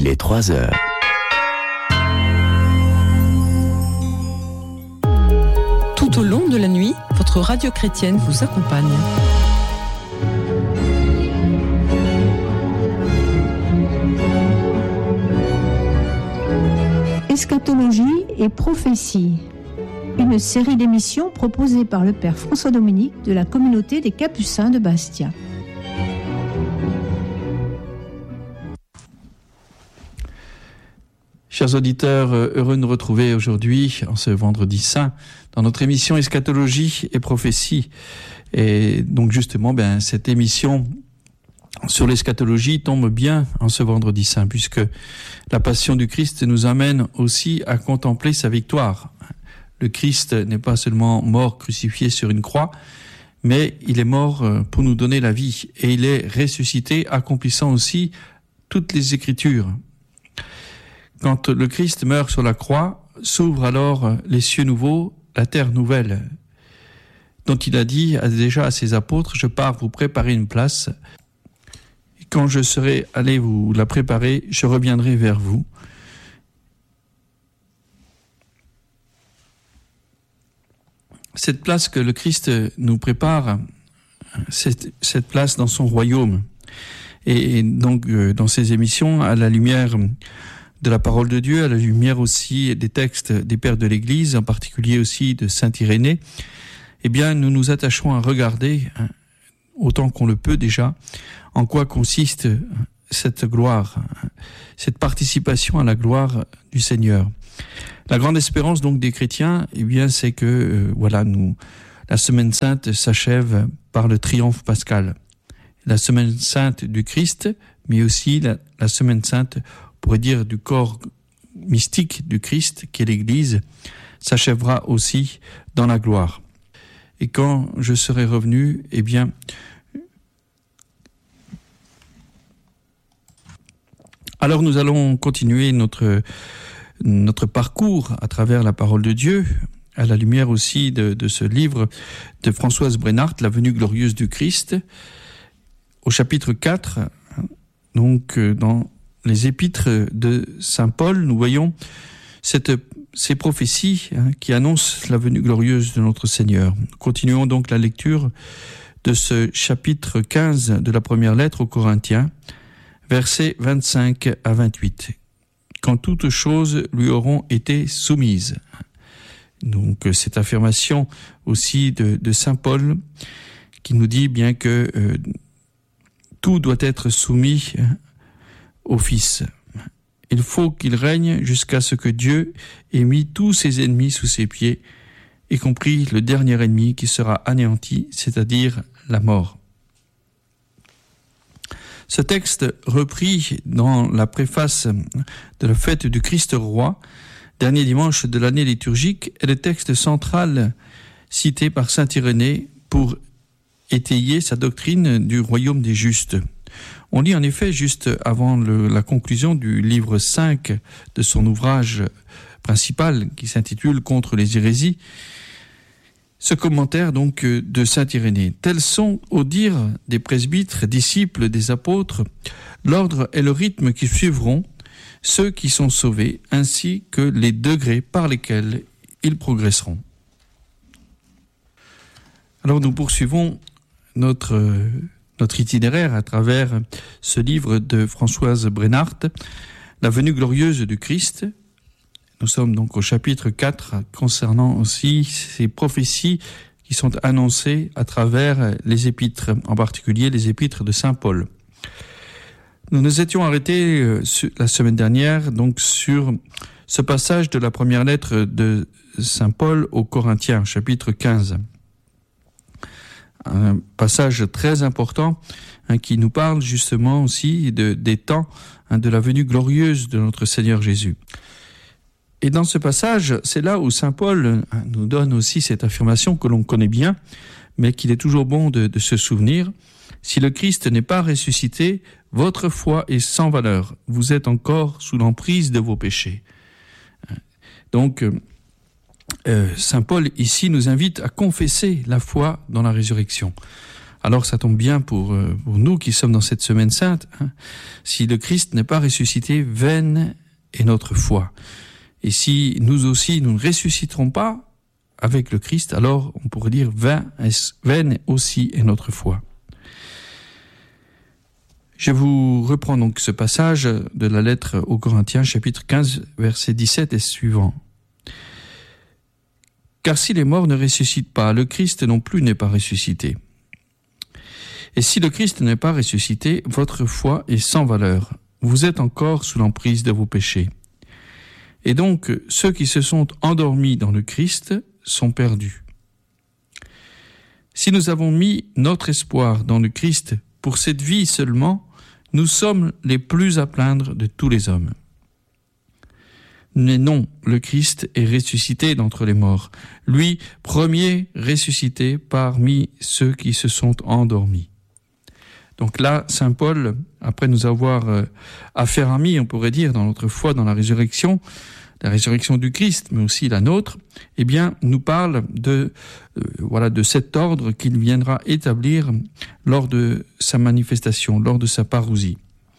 Il est 3 heures. Tout au long de la nuit, votre radio chrétienne vous accompagne. Eschatologie et prophétie, une série d'émissions proposée par le Père François Dominique de la communauté des Capucins de Bastia. Chers auditeurs, heureux de nous retrouver aujourd'hui, en ce vendredi saint, dans notre émission Eschatologie et prophétie. Et donc justement, cette émission sur l'eschatologie tombe bien en ce vendredi saint, puisque la passion du Christ nous amène aussi à contempler sa victoire. Le Christ n'est pas seulement mort crucifié sur une croix, mais il est mort pour nous donner la vie, et il est ressuscité, accomplissant aussi toutes les Écritures. Quand le Christ meurt sur la croix, s'ouvrent alors les cieux nouveaux, la terre nouvelle, dont il a dit déjà à ses apôtres, « Je pars vous préparer une place, et quand je serai allé vous la préparer, je reviendrai vers vous. » Cette place que le Christ nous prépare, cette place dans son royaume, et donc dans ces émissions, à la lumière de la parole de Dieu, à la lumière aussi des textes des pères de l'Église, en particulier aussi de saint Irénée, eh bien, nous nous attachons à regarder, autant qu'on le peut déjà, en quoi consiste cette gloire, cette participation à la gloire du Seigneur. La grande espérance donc des chrétiens, eh bien, c'est que la Semaine Sainte s'achève par le triomphe pascal. La Semaine Sainte du Christ, mais aussi la Semaine Sainte, on pourrait dire, du corps mystique du Christ, qui est l'Église, s'achèvera aussi dans la gloire. Et quand je serai revenu, eh bien, alors nous allons continuer notre parcours à travers la parole de Dieu, à la lumière aussi de ce livre de Françoise Brenhardt, La venue glorieuse du Christ, au chapitre 4, donc dans les épîtres de saint Paul, nous voyons ces prophéties qui annoncent la venue glorieuse de notre Seigneur. Continuons donc la lecture de ce chapitre 15 de la première lettre aux Corinthiens, versets 25 à 28. Quand toutes choses lui auront été soumises. Donc cette affirmation aussi de saint Paul qui nous dit bien que tout doit être soumis au Fils. Il faut qu'il règne jusqu'à ce que Dieu ait mis tous ses ennemis sous ses pieds, y compris le dernier ennemi qui sera anéanti, c'est-à-dire la mort. Ce texte, repris dans la préface de la fête du Christ roi, dernier dimanche de l'année liturgique, est le texte central cité par saint Irénée pour étayer sa doctrine du royaume des justes. On lit en effet, juste avant la conclusion du livre 5 de son ouvrage principal, qui s'intitule « Contre les hérésies », ce commentaire donc de saint Irénée. Tels sont, au dire des presbytres, disciples des apôtres, l'ordre et le rythme qui suivront ceux qui sont sauvés, ainsi que les degrés par lesquels ils progresseront. Alors nous poursuivons notre itinéraire à travers ce livre de Françoise Brenhardt, La venue glorieuse du Christ. Nous sommes donc au chapitre 4 concernant aussi ces prophéties qui sont annoncées à travers les épîtres, en particulier les épîtres de saint Paul. Nous nous étions arrêtés la semaine dernière donc sur ce passage de la première lettre de saint Paul aux Corinthiens, chapitre 15. Un passage très important qui nous parle justement aussi des temps de la venue glorieuse de notre Seigneur Jésus. Et dans ce passage, c'est là où saint Paul nous donne aussi cette affirmation que l'on connaît bien, mais qu'il est toujours bon de se souvenir. Si le Christ n'est pas ressuscité, votre foi est sans valeur. Vous êtes encore sous l'emprise de vos péchés. Donc, saint Paul ici nous invite à confesser la foi dans la résurrection. Alors ça tombe bien pour nous qui sommes dans cette semaine sainte. Si le Christ n'est pas ressuscité, vaine est notre foi. Et si nous aussi, nous ne ressusciterons pas avec le Christ, alors on pourrait dire vaine aussi est notre foi. Je vous reprends donc ce passage de la lettre aux Corinthiens, chapitre 15, versets 17 et suivants. Car si les morts ne ressuscitent pas, le Christ non plus n'est pas ressuscité. Et si le Christ n'est pas ressuscité, votre foi est sans valeur. Vous êtes encore sous l'emprise de vos péchés. Et donc, ceux qui se sont endormis dans le Christ sont perdus. Si nous avons mis notre espoir dans le Christ pour cette vie seulement, nous sommes les plus à plaindre de tous les hommes. Mais non, le Christ est ressuscité d'entre les morts. Lui, premier ressuscité parmi ceux qui se sont endormis. Donc là, saint Paul, après nous avoir affermis, on pourrait dire, dans notre foi, dans la résurrection du Christ, mais aussi la nôtre, eh bien, nous parle de cet ordre qu'il viendra établir lors de sa manifestation, lors de sa parousie.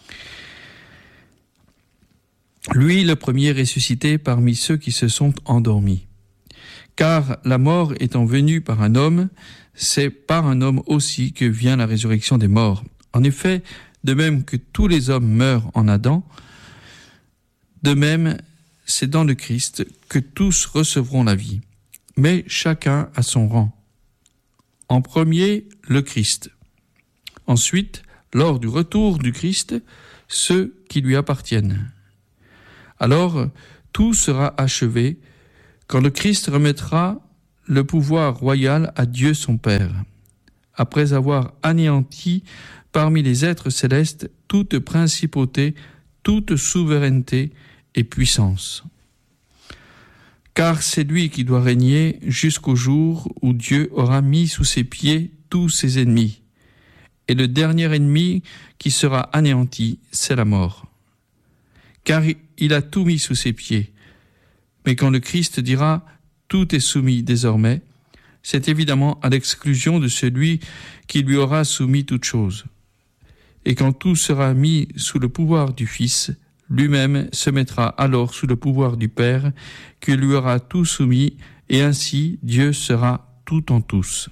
Lui, le premier ressuscité parmi ceux qui se sont endormis. Car la mort étant venue par un homme, c'est par un homme aussi que vient la résurrection des morts. En effet, de même que tous les hommes meurent en Adam, de même, c'est dans le Christ que tous recevront la vie, mais chacun à son rang. En premier, le Christ. Ensuite, lors du retour du Christ, ceux qui lui appartiennent. Alors, tout sera achevé quand le Christ remettra le pouvoir royal à Dieu son Père, après avoir anéanti parmi les êtres célestes toute principauté, toute souveraineté et puissance. Car c'est lui qui doit régner jusqu'au jour où Dieu aura mis sous ses pieds tous ses ennemis. Et le dernier ennemi qui sera anéanti, c'est la mort. Car il a tout mis sous ses pieds. Mais quand le Christ dira « tout est soumis désormais », c'est évidemment à l'exclusion de celui qui lui aura soumis toutes choses. Et quand tout sera mis sous le pouvoir du Fils, lui-même se mettra alors sous le pouvoir du Père, qui lui aura tout soumis, et ainsi Dieu sera tout en tous.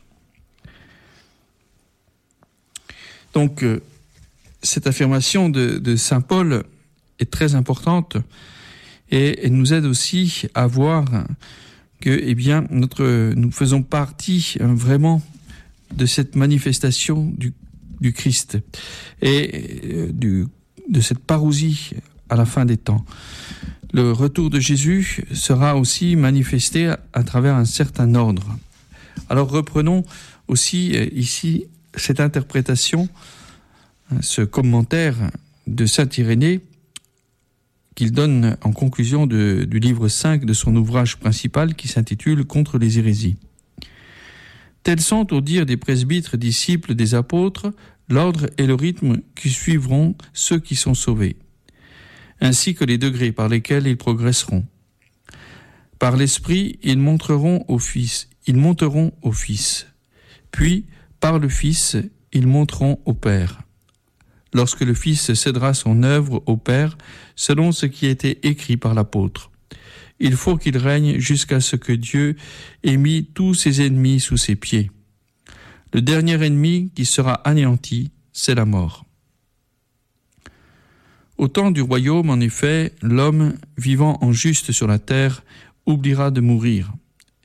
Donc, cette affirmation de saint Paul est très importante et elle nous aide aussi à voir que, nous faisons partie vraiment de cette manifestation du Christ et de cette parousie à la fin des temps. Le retour de Jésus sera aussi manifesté à travers un certain ordre. Alors reprenons aussi ici cette interprétation, ce commentaire de saint Irénée qu'il donne en conclusion du livre 5 de son ouvrage principal qui s'intitule « Contre les hérésies ». Tels sont, au dire des presbytres disciples des apôtres, l'ordre et le rythme qui suivront ceux qui sont sauvés, ainsi que les degrés par lesquels ils progresseront. Par l'Esprit, ils monteront au Fils, puis, par le Fils, ils monteront au Père. Lorsque le Fils cédera son œuvre au Père, selon ce qui a été écrit par l'apôtre. Il faut qu'il règne jusqu'à ce que Dieu ait mis tous ses ennemis sous ses pieds. Le dernier ennemi qui sera anéanti, c'est la mort. Au temps du royaume, en effet, l'homme, vivant en juste sur la terre, oubliera de mourir.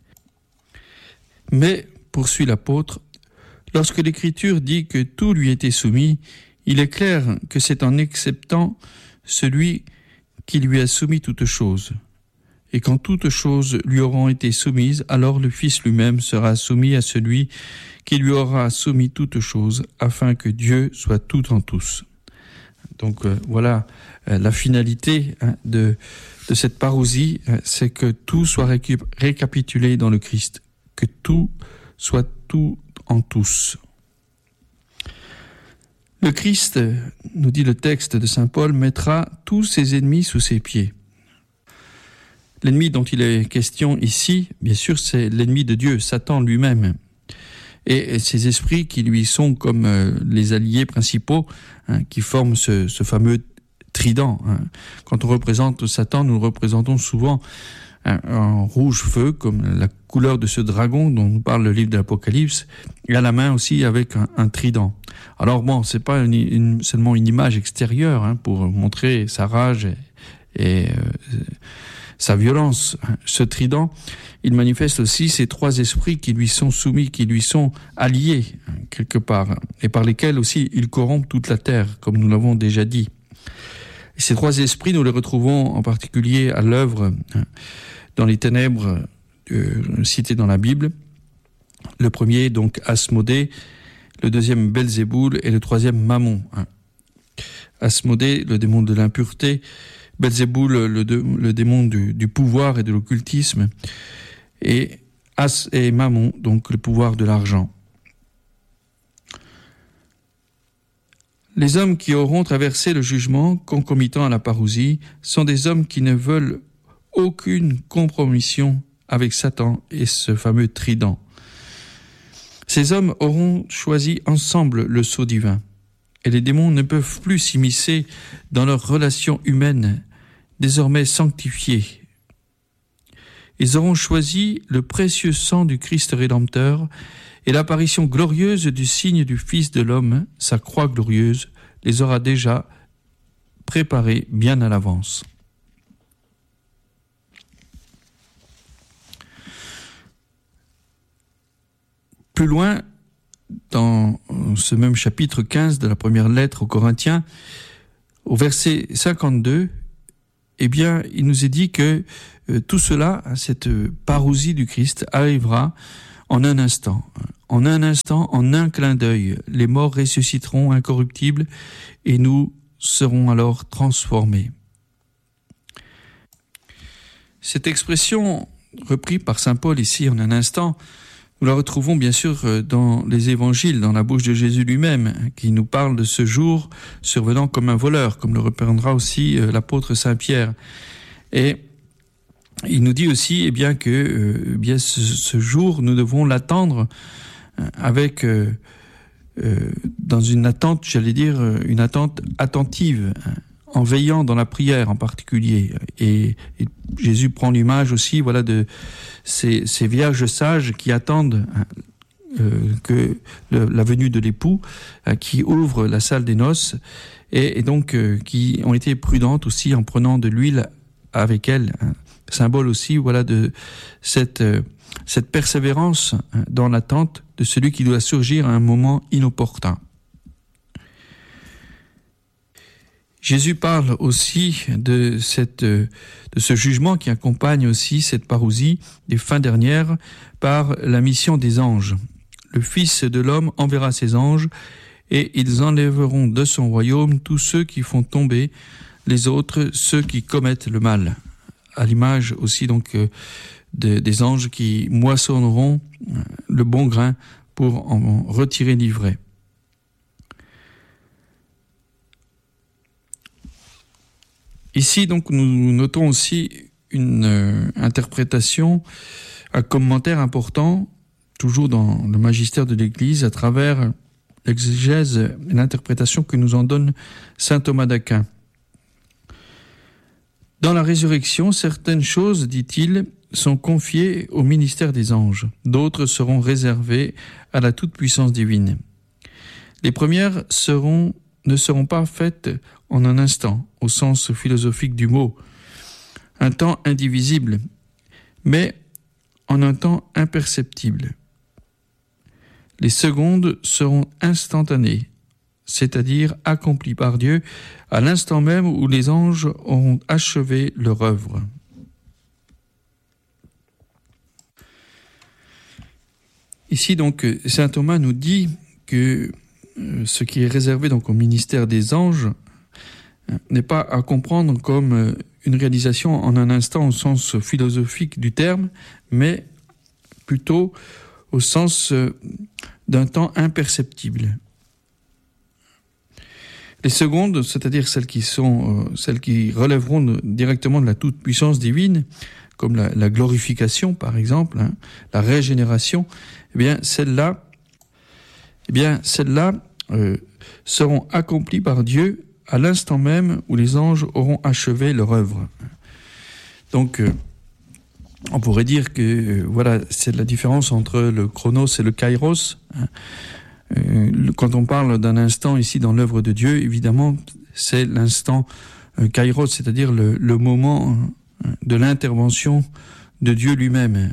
Mais, poursuit l'apôtre, lorsque l'Écriture dit que tout lui était soumis, il est clair que c'est en acceptant celui qui lui a soumis toutes choses. Et quand toutes choses lui auront été soumises, alors le Fils lui-même sera soumis à celui qui lui aura soumis toutes choses, afin que Dieu soit tout en tous. Donc voilà la finalité de cette parousie, c'est que tout soit récapitulé dans le Christ, que tout soit tout en tous. Le Christ, nous dit le texte de saint Paul, mettra tous ses ennemis sous ses pieds. L'ennemi dont il est question ici, bien sûr, c'est l'ennemi de Dieu, Satan lui-même. et ces esprits qui lui sont comme les alliés principaux, qui forment ce fameux trident. Quand on représente Satan, nous le représentons souvent en rouge feu, comme la couleur de ce dragon dont nous parle le livre de l'Apocalypse, et à la main aussi avec un trident. Alors bon, c'est pas seulement une image extérieure pour montrer sa rage et sa violence. Ce trident, il manifeste aussi ces trois esprits qui lui sont soumis, qui lui sont alliés quelque part, et par lesquels aussi il corrompt toute la terre, comme nous l'avons déjà dit. Et ces trois esprits, nous les retrouvons en particulier à l'œuvre dans les ténèbres citées dans la Bible. Le premier, donc, Asmodée, le deuxième, Belzéboul, et le troisième, Mammon. Asmodée, le démon de l'impureté, Belzéboul, le démon du pouvoir et de l'occultisme, et Mammon, donc le pouvoir de l'argent. Les hommes qui auront traversé le jugement concomitant à la parousie sont des hommes qui ne veulent aucune compromission avec Satan et ce fameux trident. Ces hommes auront choisi ensemble le sceau divin, et les démons ne peuvent plus s'immiscer dans leurs relations humaines, désormais sanctifiées. Ils auront choisi le précieux sang du Christ Rédempteur, et l'apparition glorieuse du signe du Fils de l'homme, sa croix glorieuse, les aura déjà préparés bien à l'avance. Plus loin, dans ce même chapitre 15 de la première lettre aux Corinthiens, au verset 52, eh bien, il nous est dit que tout cela, cette parousie du Christ, arrivera en un instant. En un instant, en un clin d'œil, les morts ressusciteront incorruptibles et nous serons alors transformés. Cette expression, reprise par saint Paul ici en un instant, nous la retrouvons bien sûr dans les évangiles, dans la bouche de Jésus lui-même, qui nous parle de ce jour survenant comme un voleur, comme le reprendra aussi l'apôtre Saint Pierre. Et il nous dit aussi que ce jour, nous devons l'attendre avec, dans une attente, une attente attentive, en veillant dans la prière en particulier. Et Jésus prend l'image aussi, de ces vierges sages qui attendent que la venue de l'époux, qui ouvre la salle des noces, et donc qui ont été prudentes aussi en prenant de l'huile avec elles, symbole aussi de cette persévérance dans l'attente de celui qui doit surgir à un moment inopportun. Jésus parle aussi de ce jugement qui accompagne aussi cette parousie des fins dernières par la mission des anges. Le Fils de l'homme enverra ses anges et ils enlèveront de son royaume tous ceux qui font tomber les autres, ceux qui commettent le mal. À l'image aussi donc des anges qui moissonneront le bon grain pour en retirer l'ivraie. Ici, donc, nous notons aussi une interprétation, un commentaire important, toujours dans le magistère de l'Église, à travers l'exégèse et l'interprétation que nous en donne saint Thomas d'Aquin. Dans la résurrection, certaines choses, dit-il, sont confiées au ministère des anges, d'autres seront réservées à la toute-puissance divine. Les premières ne seront pas faites en un instant, au sens philosophique du mot, un temps indivisible, mais en un temps imperceptible. Les secondes seront instantanées, c'est-à-dire accomplies par Dieu à l'instant même où les anges auront achevé leur œuvre. Ici donc, saint Thomas nous dit que ce qui est réservé donc au ministère des anges n'est pas à comprendre comme une réalisation en un instant au sens philosophique du terme, mais plutôt au sens d'un temps imperceptible. Les secondes, c'est-à-dire celles qui relèveront directement de la toute-puissance divine, comme la glorification par exemple, la régénération, eh bien celles-là eh bien, celles-là seront accomplies par Dieu à l'instant même où les anges auront achevé leur œuvre. Donc, on pourrait dire que voilà, c'est la différence entre le chronos et le kairos. Quand on parle d'un instant ici dans l'œuvre de Dieu, évidemment, c'est l'instant kairos, c'est-à-dire le moment de l'intervention de Dieu lui-même.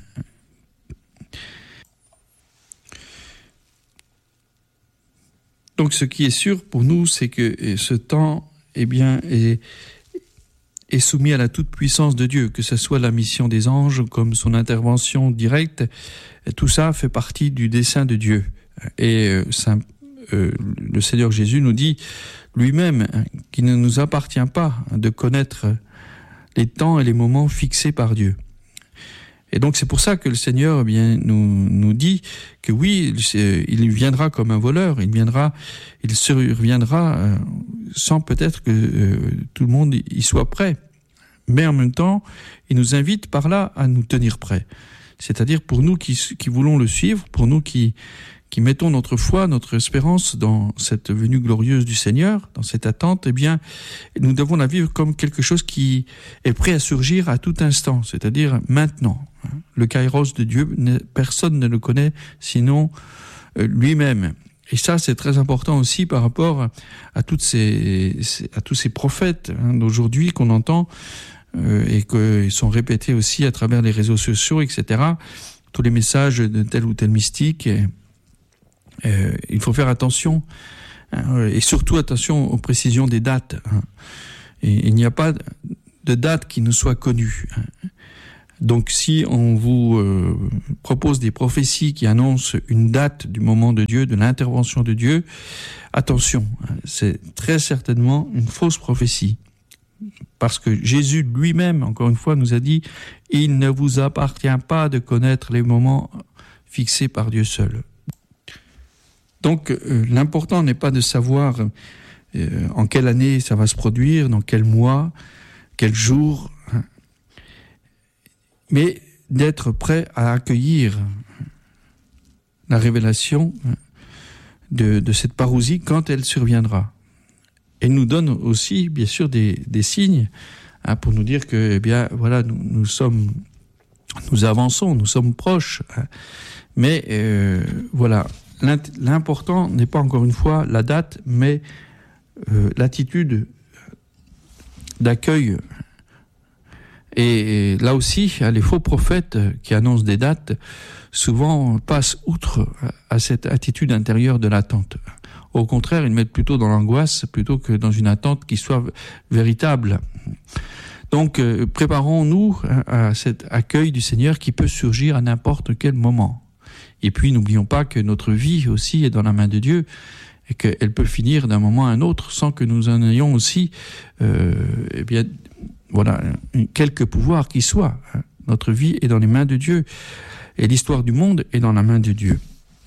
Donc, ce qui est sûr pour nous, c'est que ce temps, eh bien, est soumis à la toute-puissance de Dieu, que ce soit la mission des anges comme son intervention directe, tout ça fait partie du dessein de Dieu. Et le Seigneur Jésus nous dit lui-même qu'il ne nous appartient pas de connaître les temps et les moments fixés par Dieu. Et donc c'est pour ça que le Seigneur nous dit que oui, il viendra comme un voleur, il surviendra sans peut-être que tout le monde y soit prêt. Mais en même temps, il nous invite par là à nous tenir prêts. C'est-à-dire pour nous qui voulons le suivre, pour nous qui mettons notre foi, notre espérance dans cette venue glorieuse du Seigneur, dans cette attente, eh bien, nous devons la vivre comme quelque chose qui est prêt à surgir à tout instant, c'est-à-dire maintenant. Le kairos de Dieu, personne ne le connaît sinon lui-même. Et ça, c'est très important aussi par rapport à tous ces prophètes d'aujourd'hui qu'on entend et qui sont répétés aussi à travers les réseaux sociaux, etc. Tous les messages de tel ou tel mystique. Il faut faire attention, et surtout attention aux précisions des dates. Et il n'y a pas de date qui nous soit connue. Donc si on vous propose des prophéties qui annoncent une date du moment de Dieu, de l'intervention de Dieu, attention, c'est très certainement une fausse prophétie. Parce que Jésus lui-même, encore une fois, nous a dit « Il ne vous appartient pas de connaître les moments fixés par Dieu seul ». Donc l'important n'est pas de savoir en quelle année ça va se produire, dans quel mois, quel jour, mais d'être prêt à accueillir la révélation de cette parousie quand elle surviendra. Et nous donne aussi, bien sûr, des signes pour nous dire que, eh bien, voilà, nous avançons, nous sommes proches. Mais voilà, l'important n'est pas encore une fois la date, mais l'attitude d'accueil. Et là aussi, les faux prophètes qui annoncent des dates, souvent passent outre à cette attitude intérieure de l'attente. Au contraire, ils mettent plutôt dans l'angoisse plutôt que dans une attente qui soit véritable. Donc, préparons-nous à cet accueil du Seigneur qui peut surgir à n'importe quel moment. Et puis, n'oublions pas que notre vie aussi est dans la main de Dieu et qu'elle peut finir d'un moment à un autre sans que nous en ayons aussi, quelque pouvoir qui soit. Notre vie est dans les mains de Dieu et l'histoire du monde est dans la main de Dieu.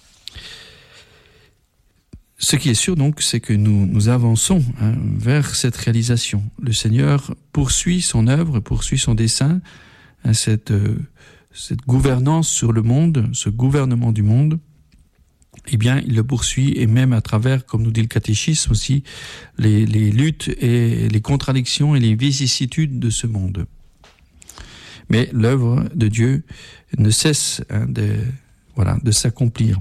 Ce qui est sûr donc, c'est que nous avançons vers cette réalisation. Le Seigneur poursuit son œuvre, poursuit son dessein, cette gouvernance sur le monde, ce gouvernement du monde. Eh bien, il le poursuit, et même à travers, comme nous dit le catéchisme aussi, les luttes et les contradictions et les vicissitudes de ce monde. Mais l'œuvre de Dieu ne cesse de s'accomplir.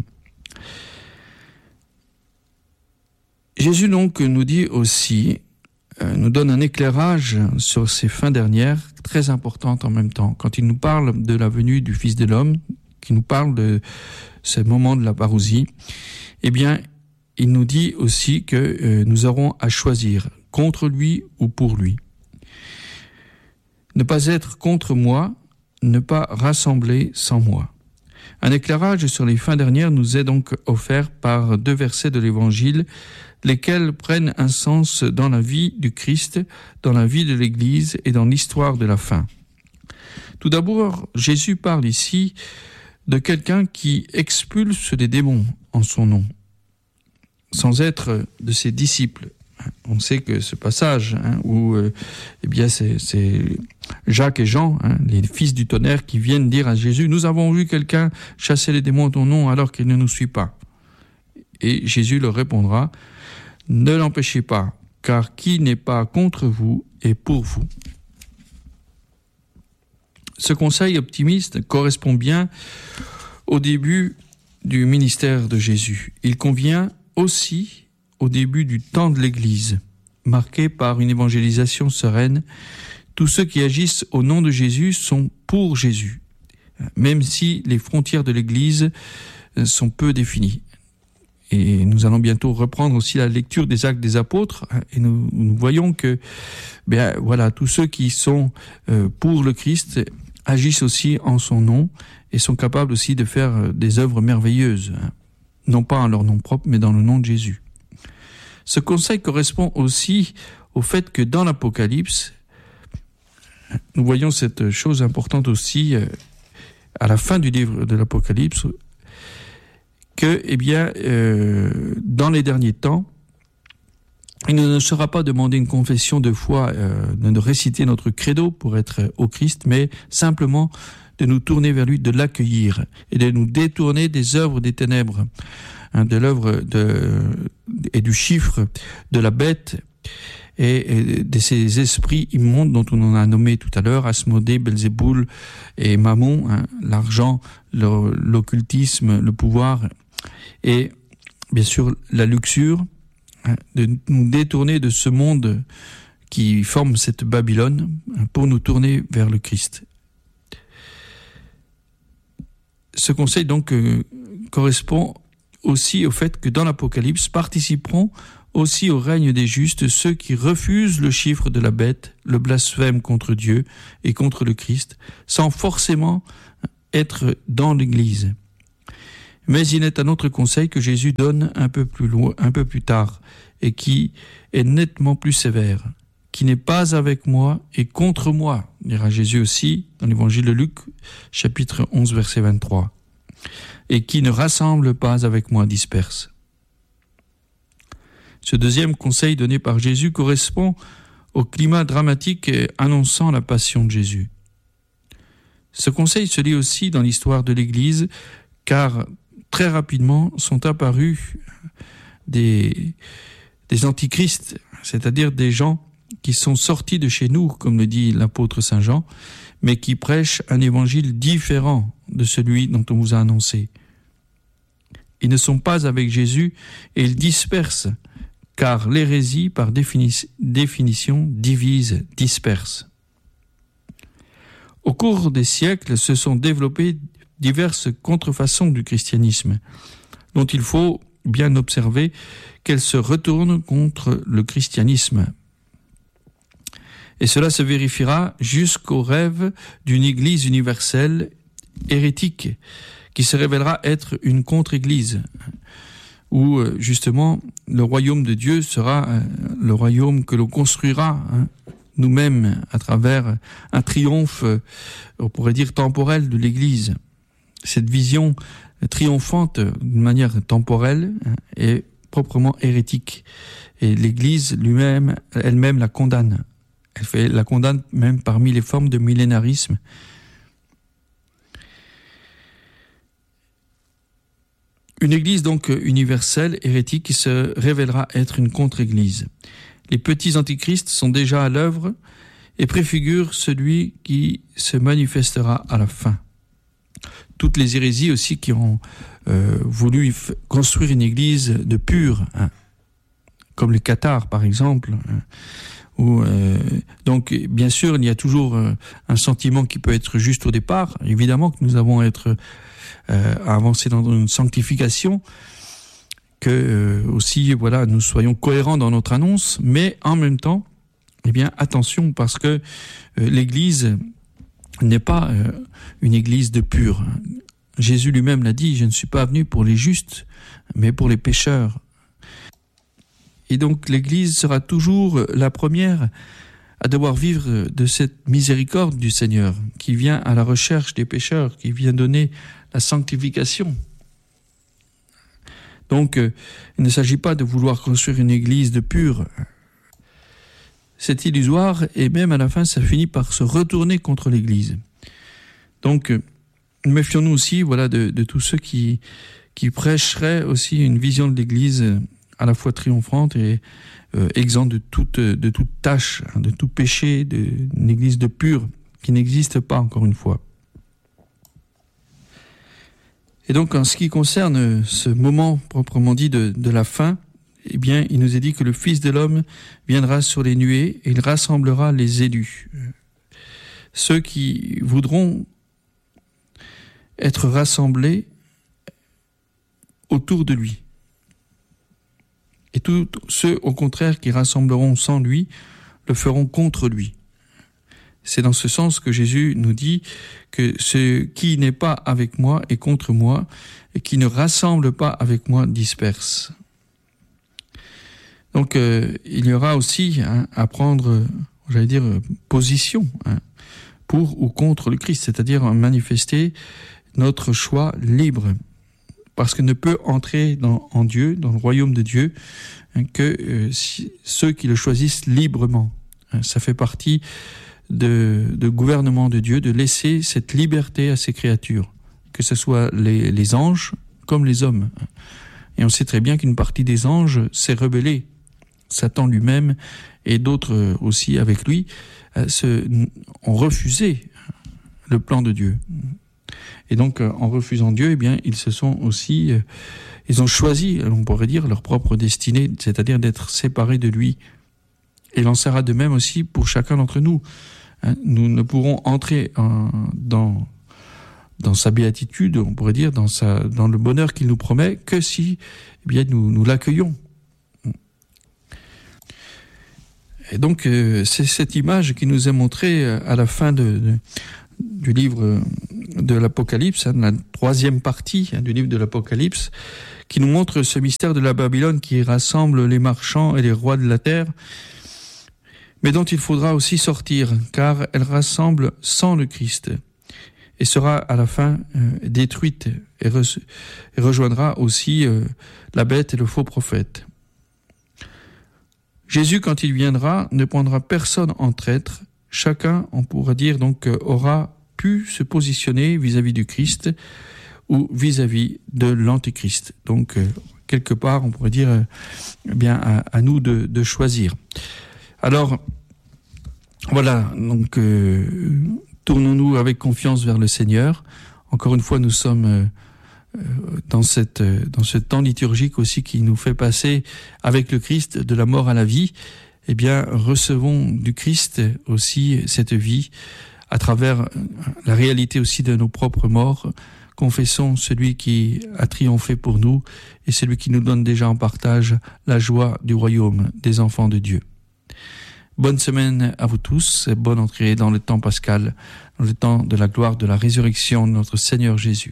Jésus donc nous dit aussi, nous donne un éclairage sur ces fins dernières, très importantes en même temps. Quand il nous parle de la venue du Fils de l'homme, qui nous parle de ce moment de la parousie, eh bien, il nous dit aussi que nous aurons à choisir contre lui ou pour lui. Ne pas être contre moi, ne pas rassembler sans moi. Un éclairage sur les fins dernières nous est donc offert par 2 versets de l'Évangile, lesquels prennent un sens dans la vie du Christ, dans la vie de l'Église et dans l'histoire de la fin. Tout d'abord, Jésus parle ici de quelqu'un qui expulse les démons en son nom, sans être de ses disciples. On sait que ce passage où c'est Jacques et Jean, les fils du tonnerre, qui viennent dire à Jésus « Nous avons vu quelqu'un chasser les démons en ton nom alors qu'il ne nous suit pas. » Et Jésus leur répondra, « Ne l'empêchez pas, car qui n'est pas contre vous est pour vous. » Ce conseil optimiste correspond bien au début du ministère de Jésus. Il convient aussi au début du temps de l'Église, marqué par une évangélisation sereine. Tous ceux qui agissent au nom de Jésus sont pour Jésus, même si les frontières de l'Église sont peu définies. Et nous allons bientôt reprendre aussi la lecture des Actes des Apôtres, et nous voyons que tous ceux qui sont pour le Christ agissent aussi en son nom et sont capables aussi de faire des œuvres merveilleuses, non pas en leur nom propre, mais dans le nom de Jésus. Ce conseil correspond aussi au fait que dans l'Apocalypse, nous voyons cette chose importante aussi à la fin du livre de l'Apocalypse, que dans les derniers temps, il ne sera pas demandé une confession de foi, de réciter notre credo pour être au Christ, mais simplement de nous tourner vers lui, de l'accueillir et de nous détourner des œuvres des ténèbres, de l'œuvre et du chiffre de la bête et de ces esprits immondes dont on en a nommé tout à l'heure, Asmodée, Belzéboul et Mammon, l'argent, l'occultisme, le pouvoir et bien sûr la luxure, de nous détourner de ce monde qui forme cette Babylone pour nous tourner vers le Christ. Ce conseil donc correspond aussi au fait que dans l'Apocalypse participeront aussi au règne des justes ceux qui refusent le chiffre de la bête, le blasphème contre Dieu et contre le Christ, sans forcément être dans l'Église. Mais il est un autre conseil que Jésus donne un peu plus tard, et qui est nettement plus sévère. Qui n'est pas avec moi et contre moi, dira Jésus aussi dans l'évangile de Luc, chapitre 11, verset 23. Et qui ne rassemble pas avec moi disperse. Ce deuxième conseil donné par Jésus correspond au climat dramatique annonçant la passion de Jésus. Ce conseil se lit aussi dans l'histoire de l'Église, car très rapidement sont apparus des antichrists, c'est-à-dire des gens qui sont sortis de chez nous, comme le dit l'apôtre Saint Jean, mais qui prêchent un évangile différent de celui dont on vous a annoncé. Ils ne sont pas avec Jésus et ils dispersent, car l'hérésie, par définition, divise, disperse. Au cours des siècles, se sont développées diverses contrefaçons du christianisme, dont il faut bien observer qu'elles se retournent contre le christianisme. Et cela se vérifiera jusqu'au rêve d'une Église universelle hérétique, qui se révélera être une contre-Église, où justement le royaume de Dieu sera le royaume que l'on construira nous-mêmes à travers un triomphe, on pourrait dire temporel, de l'Église. Cette vision triomphante d'une manière temporelle est proprement hérétique. Et l'Église elle-même la condamne. La condamne même parmi les formes de millénarisme. Une Église donc universelle, hérétique, qui se révélera être une contre-Église. Les petits antichrists sont déjà à l'œuvre et préfigurent celui qui se manifestera à la fin. Toutes les hérésies aussi qui ont voulu construire une église de purs, comme les cathares par exemple. Donc bien sûr il y a toujours un sentiment qui peut être juste au départ. Évidemment que nous avons à avancer dans une sanctification, que aussi nous soyons cohérents dans notre annonce, mais en même temps, attention, parce que l'Église n'est pas une église de purs. Jésus lui-même l'a dit, je ne suis pas venu pour les justes, mais pour les pécheurs. Et donc l'église sera toujours la première à devoir vivre de cette miséricorde du Seigneur, qui vient à la recherche des pécheurs, qui vient donner la sanctification. Donc il ne s'agit pas de vouloir construire une église de purs. C'est illusoire, et même à la fin, ça finit par se retourner contre l'Église. Donc, méfions-nous aussi, de tous ceux qui qui prêcherait aussi une vision de l'Église à la fois triomphante et exempte de toute tâche, de tout péché, d'une Église de pure qui n'existe pas, encore une fois. Et donc, en ce qui concerne ce moment proprement dit de la fin, eh bien, il nous est dit que le Fils de l'homme viendra sur les nuées et il rassemblera les élus. Ceux qui voudront être rassemblés autour de lui. Et tous ceux, au contraire, qui rassembleront sans lui, le feront contre lui. C'est dans ce sens que Jésus nous dit que ce qui n'est pas avec moi est contre moi, et qui ne rassemble pas avec moi disperse. Donc il y aura aussi à prendre, position pour ou contre le Christ, c'est-à-dire manifester notre choix libre. Parce que ne peut entrer en Dieu, dans le royaume de Dieu, que ceux qui le choisissent librement. Ça fait partie de gouvernement de Dieu, de laisser cette liberté à ses créatures, que ce soit les anges comme les hommes. Et on sait très bien qu'une partie des anges s'est rebellée. Satan lui-même et d'autres aussi avec lui ont refusé le plan de Dieu. Et donc, en refusant Dieu, eh bien, ils ont choisi, on pourrait dire, leur propre destinée, c'est-à-dire d'être séparés de lui. Et il en sera de même aussi pour chacun d'entre nous. Nous ne pourrons entrer dans sa béatitude, on pourrait dire, dans le bonheur qu'il nous promet, que si, eh bien, nous l'accueillons. Et donc, c'est cette image qui nous est montrée à la fin du livre de l'Apocalypse, la troisième partie du livre de l'Apocalypse, qui nous montre ce mystère de la Babylone qui rassemble les marchands et les rois de la terre, mais dont il faudra aussi sortir, car elle rassemble sans le Christ, et sera à la fin détruite, et rejoindra aussi la bête et le faux prophète. Jésus, quand il viendra, ne prendra personne en traître. Chacun, on pourra dire donc, aura pu se positionner vis-à-vis du Christ ou vis-à-vis de l'Antéchrist. Donc, quelque part, on pourrait dire, à nous de choisir. Alors, voilà, donc, tournons-nous avec confiance vers le Seigneur. Encore une fois, nous sommes dans ce temps liturgique aussi qui nous fait passer avec le Christ de la mort à la vie. Eh bien, recevons du Christ aussi cette vie à travers la réalité aussi de nos propres morts. Confessons celui qui a triomphé pour nous et celui qui nous donne déjà en partage la joie du royaume des enfants de Dieu. Bonne semaine à vous tous et bonne entrée dans le temps pascal, dans le temps de la gloire de la résurrection de notre Seigneur Jésus.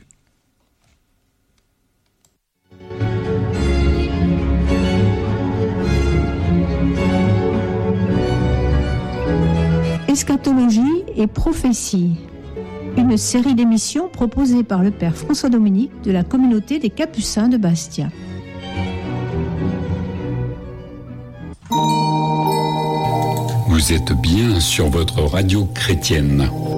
Eschatologie et prophétie, une série d'émissions proposée par le Père François Dominique de la communauté des Capucins de Bastia. Vous êtes bien sur votre radio chrétienne.